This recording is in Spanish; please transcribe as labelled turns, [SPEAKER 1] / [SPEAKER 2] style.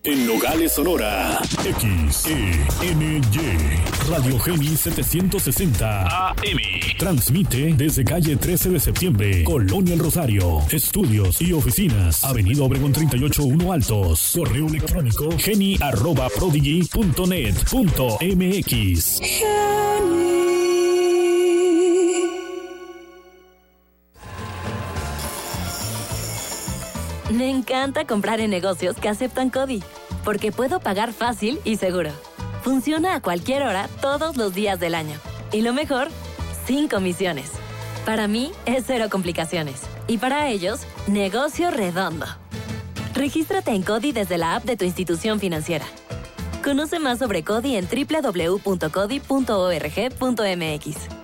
[SPEAKER 1] En Nogales, Sonora. XENY. Radio Geni 760 AM. Transmite desde calle 13 de septiembre, Colonia El Rosario. Estudios y oficinas. Avenida Obregón 38-1 Altos. Correo electrónico geni@prodigy.net.mx.
[SPEAKER 2] Me encanta comprar en negocios que aceptan CODI, porque puedo pagar fácil y seguro. Funciona a cualquier hora, todos los días del año. Y lo mejor, sin comisiones. Para mí, es cero complicaciones. Y para ellos, negocio redondo. Regístrate en CODI desde la app de tu institución financiera. Conoce más sobre CODI en www.codi.org.mx.